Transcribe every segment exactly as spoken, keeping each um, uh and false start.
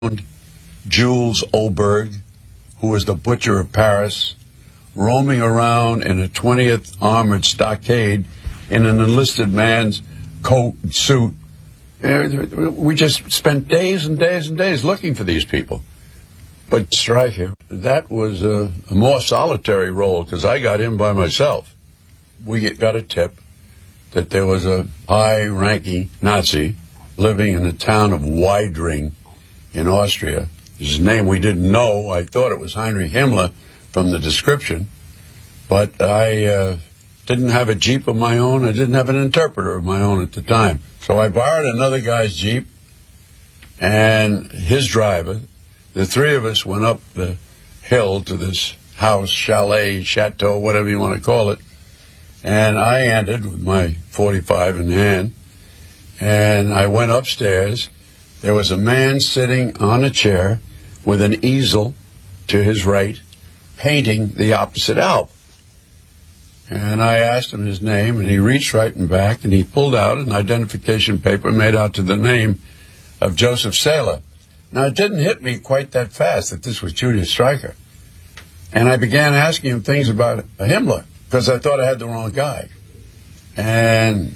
Jules Oberg, who was the butcher of Paris, roaming around in a twentieth Armored Stockade in an enlisted man's coat and suit. We just spent days and days and days looking for these people. But Streicher, that was a, a more solitary role because I got in by myself. We got a tip that there was a high-ranking Nazi living in the town of Weidring in Austria. His name we didn't know. I thought it was Heinrich Himmler from the description. But I uh, didn't have a Jeep of my own. I didn't have an interpreter of my own at the time. So I borrowed another guy's Jeep and his driver. The three of us went up the hill to this house, chalet, chateau, whatever you want to call it. And I entered with my forty-five in hand. And I went upstairs. There was a man sitting on a chair with an easel to his right, painting the opposite Alp. And I asked him his name, and he reached right and back, and he pulled out an identification paper made out to the name of Joseph Saylor. Now, it didn't hit me quite that fast that this was Julius Streicher. And I began asking him things about Himmler, because I thought I had the wrong guy. And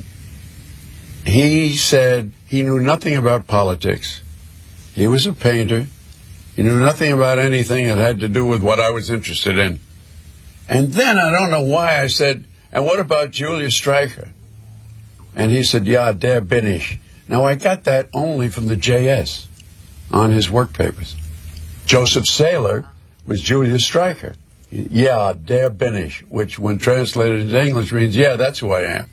he said he knew nothing about politics. He was a painter. He knew nothing about anything that had to do with what I was interested in. And then I don't know why I said, and what about Julius Streicher? And he said, yeah, der bin ich. Now, I got that only from the J S on his work papers. Joseph Saylor was Julius Streicher. Yeah, der bin ich, which when translated into English means, yeah, that's who I am.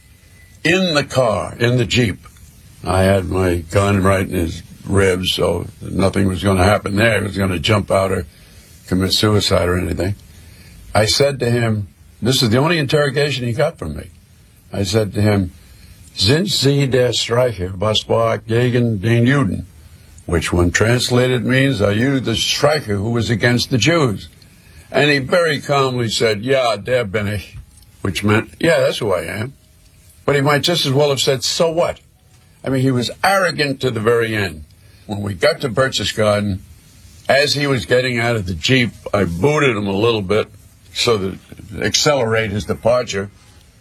In the car, in the Jeep, I had my gun right in his ribs, so nothing was going to happen there. He was going to jump out or commit suicide or anything. I said to him, this is the only interrogation he got from me. I said to him, sind Sie der Streicher, was war gegen den Juden? Which when translated means, are you the Streicher who was against the Jews? And he very calmly said, yeah, der bin ich, which meant, yeah, that's who I am. But he might just as well have said, so what? I mean, he was arrogant to the very end. When we got to Berchtesgaden, as he was getting out of the Jeep, I booted him a little bit so that accelerate his departure.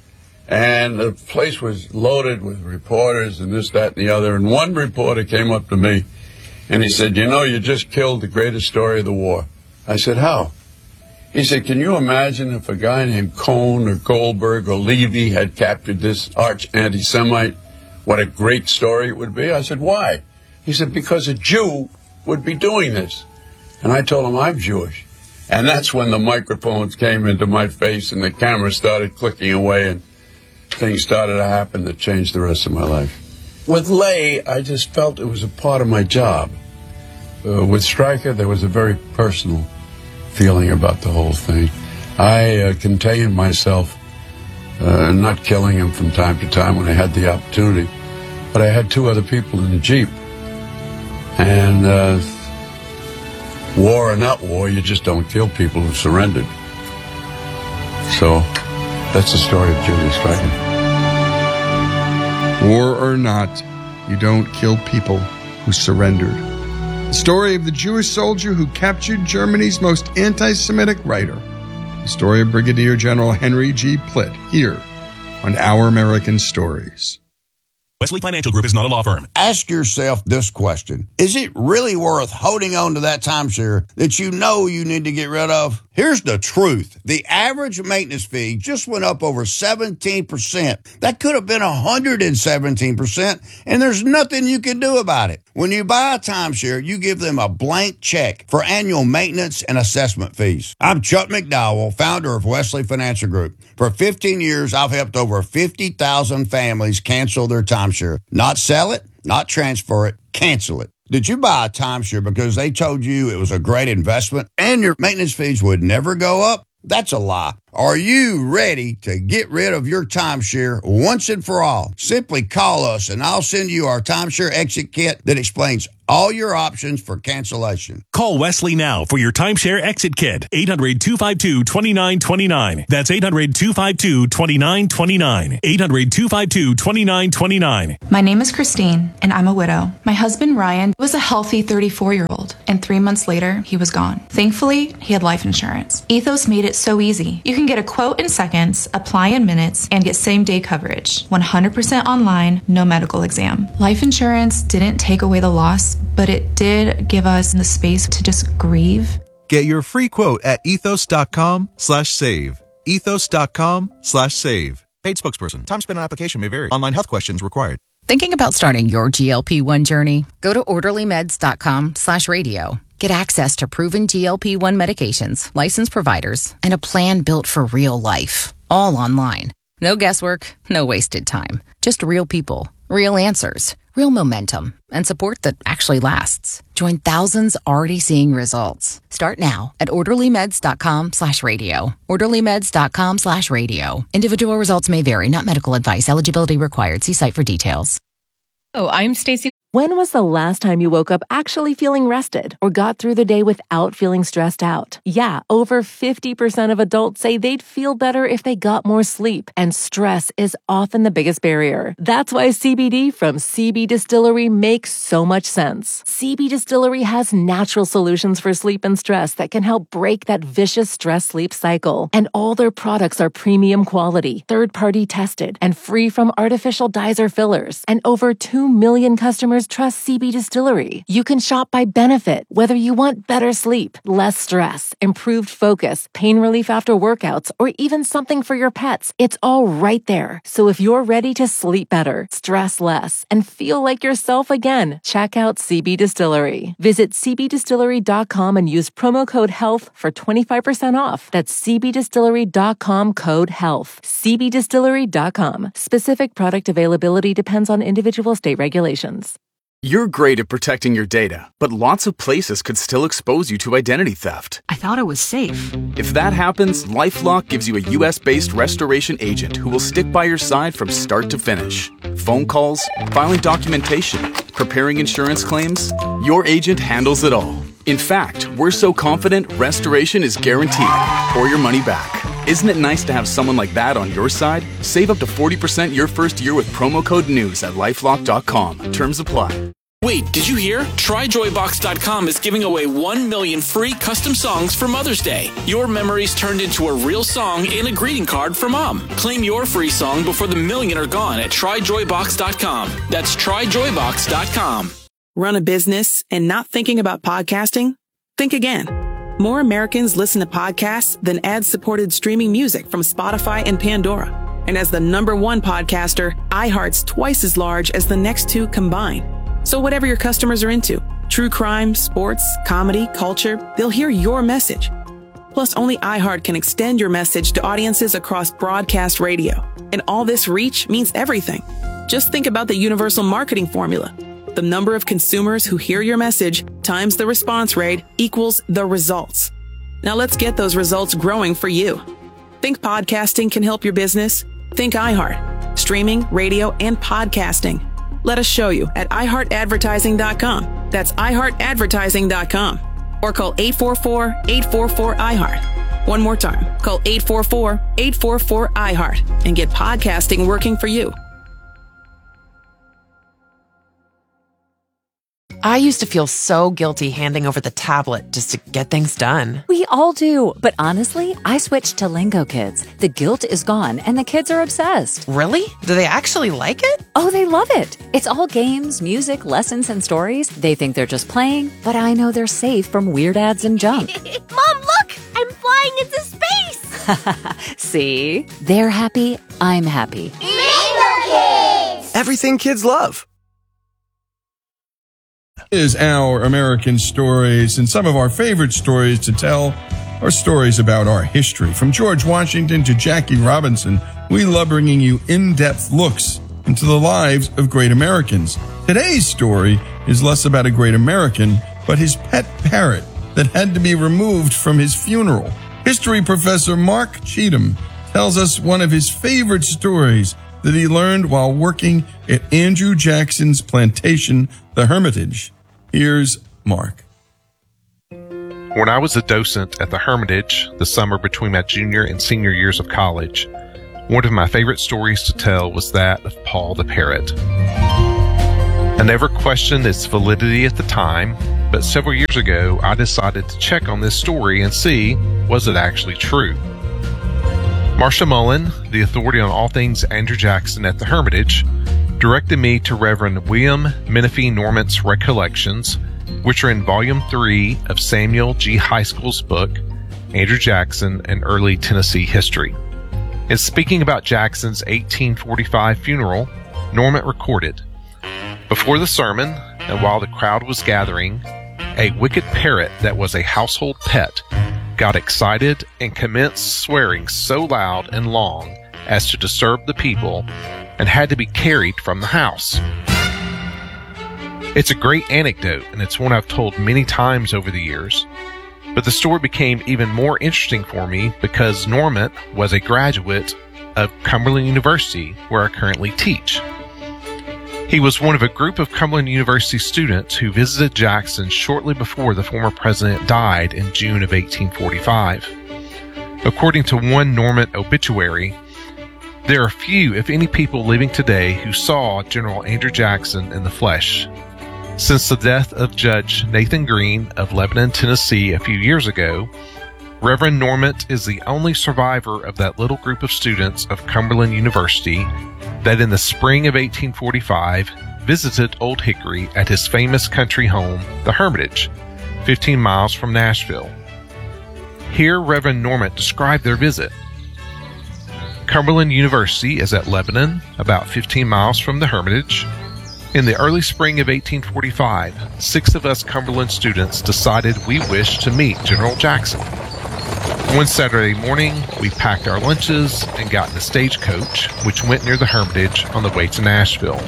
And the place was loaded with reporters and this, that, and the other. And one reporter came up to me and he said, you know, you just killed the greatest story of the war. I said, how? He said, can you imagine if a guy named Cohn or Goldberg or Levy had captured this arch anti-Semite? What a great story it would be. I said, why? He said, because a Jew would be doing this. And I told him, I'm Jewish. And that's when the microphones came into my face and the camera started clicking away and things started to happen that changed the rest of my life. With Lay, I just felt it was a part of my job. Uh, with Streicher, there was a very personal feeling about the whole thing. I uh, contained myself, uh, not killing him from time to time when I had the opportunity, but I had two other people in the Jeep. And uh, war or not war, you just don't kill people who surrendered. So that's the story of Julius Streicher. War or not, you don't kill people who surrendered. The story of the Jewish soldier who captured Germany's most anti-Semitic writer. The story of Brigadier General Henry G. Plitt, here on Our American Stories. Wesley Financial Group is not a law firm. Ask yourself this question. Is it really worth holding on to that timeshare that you know you need to get rid of? Here's the truth. The average maintenance fee just went up over seventeen percent. That could have been one hundred seventeen percent, and there's nothing you can do about it. When you buy a timeshare, you give them a blank check for annual maintenance and assessment fees. I'm Chuck McDowell, founder of Wesley Financial Group. For fifteen years, I've helped over fifty thousand families cancel their timeshare. Not sell it, not transfer it, cancel it. Did you buy a timeshare because they told you it was a great investment and your maintenance fees would never go up? That's a lie. Are you ready to get rid of your timeshare once and for all? Simply call us and I'll send you our timeshare exit kit that explains all your options for cancellation. Call Wesley now for your timeshare exit kit. eight hundred, two five two, two nine two nine. That's eight hundred, two five two, two nine two nine. eight hundred, two five two, two nine two nine. My name is Christine, and I'm a widow. My husband, Ryan, was a healthy thirty-four-year-old, and three months later, he was gone. Thankfully, he had life insurance. Ethos made it so easy. You can get a quote in seconds, apply in minutes, and get same-day coverage. one hundred percent online, no medical exam. Life insurance didn't take away the loss, but it did give us the space to just grieve. Get your free quote at ethos.com slash save. Ethos.com slash save. Paid spokesperson. Time spent on application may vary. Online health questions required. Thinking about starting your G L P one journey? Go to orderlymeds.com slash radio. Get access to proven G L P one medications, licensed providers, and a plan built for real life. All online. No guesswork, no wasted time. Just real people, real answers, real momentum, and support that actually lasts. Join thousands already seeing results. Start now at orderlymeds.com slash radio. orderlymeds.com slash radio. Individual results may vary, not medical advice. Eligibility required. See site for details. Oh, I'm Stacey. When was the last time you woke up actually feeling rested or got through the day without feeling stressed out? Yeah, over fifty percent of adults say they'd feel better if they got more sleep, and stress is often the biggest barrier. That's why C B D from C B Distillery makes so much sense. C B Distillery has natural solutions for sleep and stress that can help break that vicious stress-sleep cycle. And all their products are premium quality, third-party tested, and free from artificial dyes or fillers. And over two million customers trust C B Distillery. You can shop by benefit, whether you want better sleep, less stress, improved focus, pain relief after workouts, or even something for your pets. It's all right there. So if you're ready to sleep better, stress less, and feel like yourself again, check out C B Distillery. Visit c b distillery dot com and use promo code HEALTH for twenty-five percent off. That's c b distillery dot com code HEALTH. c b distillery dot com. Specific product availability depends on individual state regulations. You're great at protecting your data, but lots of places could still expose you to identity theft. I thought it was safe. If that happens, LifeLock gives you a U S-based restoration agent who will stick by your side from start to finish. Phone calls, filing documentation, preparing insurance claims, your agent handles it all. In fact, we're so confident restoration is guaranteed or your money back. Isn't it nice to have someone like that on your side? Save up to forty percent your first year with promo code NEWS at lifelock dot com. Terms apply. Wait, did you hear? try joy box dot com is giving away one million free custom songs for Mother's Day. Your memories turned into a real song and a greeting card for Mom. Claim your free song before the million are gone at try joy box dot com. That's try joy box dot com. Run a business and not thinking about podcasting? Think again. More Americans listen to podcasts than ad-supported streaming music from Spotify and Pandora. And as the number one podcaster, iHeart's twice as large as the next two combined. So whatever your customers are into, true crime, sports, comedy, culture, they'll hear your message. Plus, only iHeart can extend your message to audiences across broadcast radio. And all this reach means everything. Just think about the universal marketing formula. The number of consumers who hear your message times the response rate equals the results. Now let's get those results growing for you. Think podcasting can help your business? Think iHeart. Streaming, radio, and podcasting. Let us show you at i heart advertising dot com. That's i heart advertising dot com. Or call eight four four, eight four four, I heart. One more time. Call eight four four, eight four four, I heart and get podcasting working for you. I used to feel so guilty handing over the tablet just to get things done. We all do. But honestly, I switched to Lingo Kids. The guilt is gone and the kids are obsessed. Really? Do they actually like it? Oh, they love it. It's all games, music, lessons, and stories. They think they're just playing, but I know they're safe from weird ads and junk. Mom, look! I'm flying into space! See? They're happy. I'm happy. Lingo Kids! Everything kids love. Is our American stories, and some of our favorite stories to tell are stories about our history. From George Washington to Jackie Robinson, we love bringing you in-depth looks into the lives of great Americans. Today's story is less about a great American, but his pet parrot that had to be removed from his funeral. History professor Mark Cheatham tells us one of his favorite stories that he learned while working at Andrew Jackson's plantation, the Hermitage. Here's Mark. When I was a docent at the Hermitage the summer between my junior and senior years of college, one of my favorite stories to tell was that of Paul the Parrot. I never questioned its validity at the time, but several years ago I decided to check on this story and see, was it actually true? Marcia Mullen, the authority on all things Andrew Jackson at the Hermitage, directed me to Reverend William Menifee Norment's Recollections, which are in Volume three of Samuel G. High School's book, Andrew Jackson and Early Tennessee History. In speaking about Jackson's eighteen forty-five funeral, Norment recorded, "Before the sermon, and while the crowd was gathering, a wicked parrot that was a household pet got excited and commenced swearing so loud and long as to disturb the people and had to be carried from the house." It's a great anecdote, and it's one I've told many times over the years. But the story became even more interesting for me because Norment was a graduate of Cumberland University, where I currently teach. He was one of a group of Cumberland University students who visited Jackson shortly before the former president died in June of eighteen forty-five. According to one Norment obituary, there are few, if any, people living today who saw General Andrew Jackson in the flesh. Since the death of Judge Nathan Green of Lebanon, Tennessee a few years ago, Reverend Norment is the only survivor of that little group of students of Cumberland University that in the spring of eighteen forty-five visited Old Hickory at his famous country home, the Hermitage, fifteen miles from Nashville. Here, Reverend Norment described their visit. Cumberland University is at Lebanon, about fifteen miles from the Hermitage. In the early spring of eighteen forty-five, six of us Cumberland students decided we wished to meet General Jackson. One Saturday morning, we packed our lunches and got in a stagecoach, which went near the Hermitage on the way to Nashville.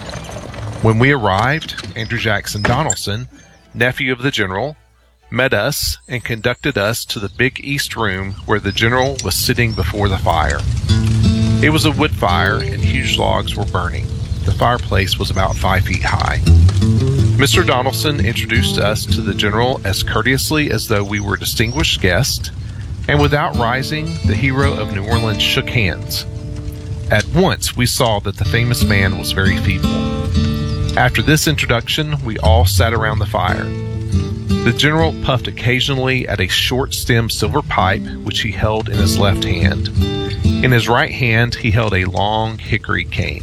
When we arrived, Andrew Jackson Donaldson, nephew of the general, met us and conducted us to the big east room where the general was sitting before the fire. It was a wood fire and huge logs were burning. The fireplace was about five feet high. Mister Donaldson introduced us to the general as courteously as though we were distinguished guests, and without rising, the hero of New Orleans shook hands. At once, we saw that the famous man was very feeble. After this introduction, we all sat around the fire. The general puffed occasionally at a short-stemmed silver pipe, which he held in his left hand. In his right hand, he held a long hickory cane.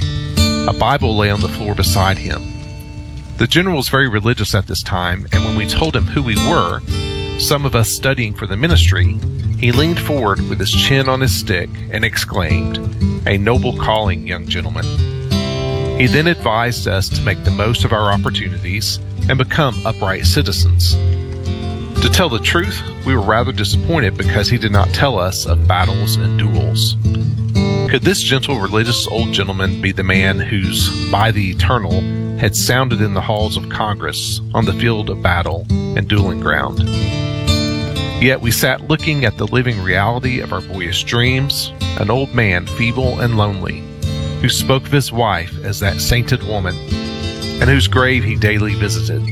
A Bible lay on the floor beside him. The general was very religious at this time, and when we told him who we were, some of us studying for the ministry, he leaned forward with his chin on his stick and exclaimed, "A noble calling, young gentlemen." He then advised us to make the most of our opportunities and become upright citizens. To tell the truth, we were rather disappointed because he did not tell us of battles and duels. Could this gentle religious old gentleman be the man whose "by the eternal" had sounded in the halls of Congress, on the field of battle and dueling ground? Yet we sat looking at the living reality of our boyish dreams, an old man feeble and lonely, who spoke of his wife as that sainted woman, and whose grave he daily visited.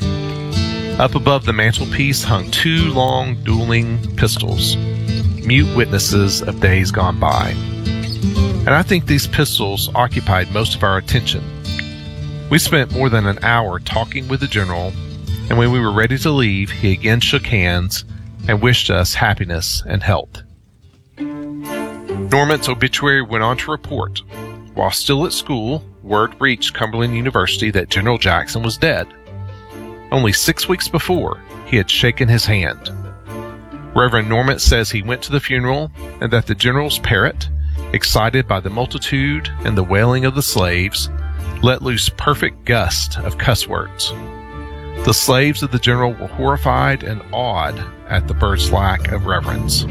Up above the mantelpiece hung two long dueling pistols, mute witnesses of days gone by. And I think these pistols occupied most of our attention. We spent more than an hour talking with the general, and when we were ready to leave, he again shook hands and wished us happiness and health. Norment's obituary went on to report, while still at school, word reached Cumberland University that General Jackson was dead. Only six weeks before, he had shaken his hand. Reverend Norment says he went to the funeral and that the general's parrot, excited by the multitude and the wailing of the slaves, let loose perfect gust of cuss words. The slaves of the general were horrified and awed at the bird's lack of reverence.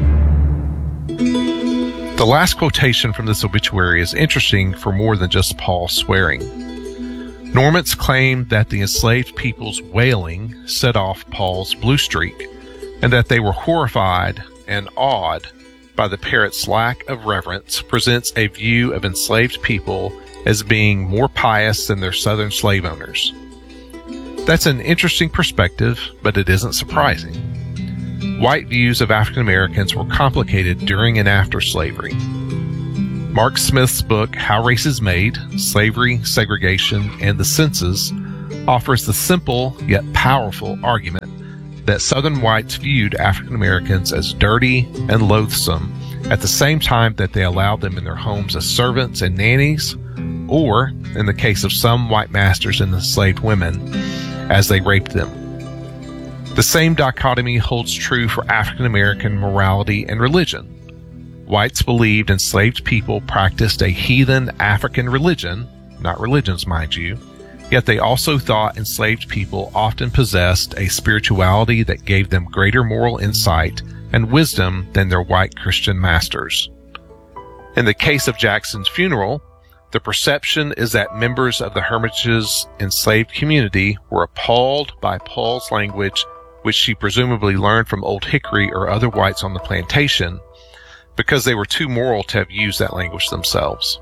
The last quotation from this obituary is interesting for more than just Paul swearing. Norment's claimed that the enslaved people's wailing set off Paul's blue streak, and that they were horrified and awed by the parrot's lack of reverence, presents a view of enslaved people as being more pious than their southern slave owners. That's an interesting perspective, but it isn't surprising. White views of African Americans were complicated during and after slavery. Mark Smith's book, How Race is Made, Slavery, Segregation, and the Census, offers the simple yet powerful argument that Southern whites viewed African Americans as dirty and loathsome at the same time that they allowed them in their homes as servants and nannies, or, in the case of some white masters and enslaved women, as they raped them. The same dichotomy holds true for African American morality and religion. Whites believed enslaved people practiced a heathen African religion, not religions, mind you, yet they also thought enslaved people often possessed a spirituality that gave them greater moral insight and wisdom than their white Christian masters. In the case of Jackson's funeral, the perception is that members of the Hermitage's enslaved community were appalled by Paul's language, which she presumably learned from Old Hickory or other whites on the plantation, because they were too moral to have used that language themselves.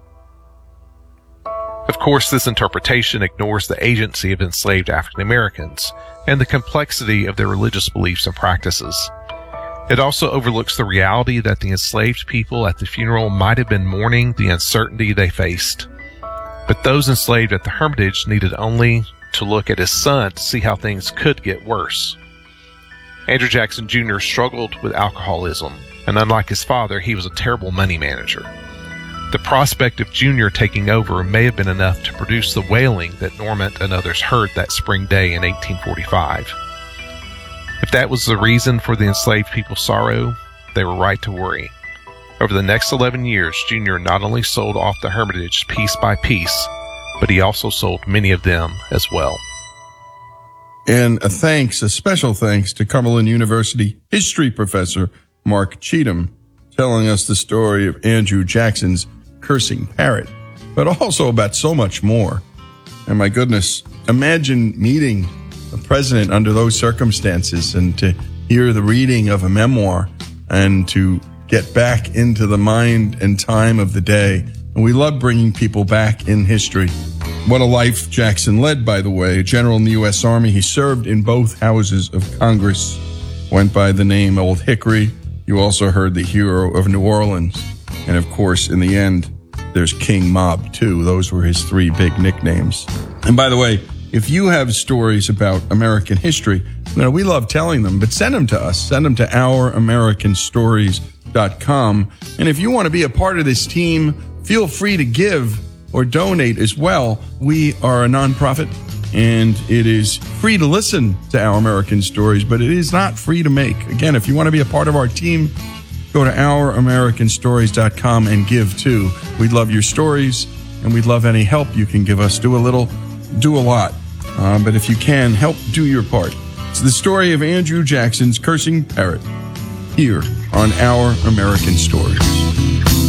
Of course, this interpretation ignores the agency of enslaved African Americans and the complexity of their religious beliefs and practices. It also overlooks the reality that the enslaved people at the funeral might have been mourning the uncertainty they faced. But those enslaved at the Hermitage needed only to look at his son to see how things could get worse. Andrew Jackson Junior struggled with alcoholism, and unlike his father, he was a terrible money manager. The prospect of Junior taking over may have been enough to produce the wailing that Normant and others heard that spring day in eighteen forty-five. If that was the reason for the enslaved people's sorrow, they were right to worry. Over the next eleven years, Junior not only sold off the Hermitage piece by piece, but he also sold many of them as well. And a thanks, a special thanks to Cumberland University history professor Mark Cheatham, telling us the story of Andrew Jackson's cursing parrot, but also about so much more. And my goodness, imagine meeting a president under those circumstances and to hear the reading of a memoir and to get back into the mind and time of the day. And we love bringing people back in history. What a life Jackson led, by the way. A general in the U S Army. He served in both houses of Congress, went by the name Old Hickory. You also heard the hero of New Orleans. And of course, in the end, there's King Mob, too. Those were his three big nicknames. And by the way, if you have stories about American history, you know, we love telling them, but send them to us. Send them to our american stories dot com. And if you want to be a part of this team, feel free to give or donate as well. We are a nonprofit, and it is free to listen to Our American Stories, but it is not free to make. Again, if you want to be a part of our team, go to our american stories dot com and give too. We'd love your stories, and we'd love any help you can give us. Do a little, do a lot. Um, but if you can, help do your part. It's the story of Andrew Jackson's cursing parrot here on Our American Stories.